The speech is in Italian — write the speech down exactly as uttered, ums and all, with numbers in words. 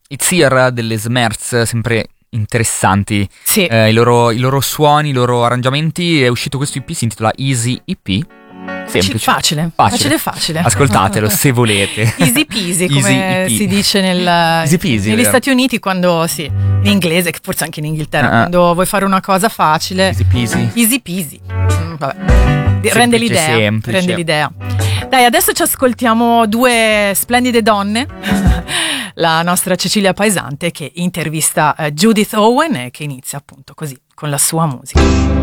It's Here delle Smerz, sempre interessanti. Sì. Eh, i, loro, i loro suoni, i loro arrangiamenti. È uscito questo E P, si intitola Easy E P. Semplice. Facile, facile, facile. Ascoltatelo se volete. Easy peasy, come Easy si dice nel, Easy peasy, negli vero? Stati Uniti, quando sì, in inglese, che forse anche in Inghilterra, uh-uh. quando vuoi fare una cosa facile. Easy peasy. Easy peasy. Mm, vabbè. Rende l'idea. Semplice. Rende l'idea. Dai, adesso ci ascoltiamo due splendide donne. La nostra Cecilia Paesante che intervista uh, Judith Owen, che inizia appunto così con la sua musica.